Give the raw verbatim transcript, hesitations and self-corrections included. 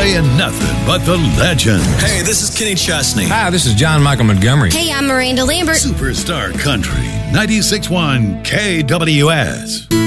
saying nothing but the legends. Hey, this is Kenny Chesney. Hi, this is John Michael Montgomery. Hey, I'm Miranda Lambert. Superstar Country, ninety-six point one K W S.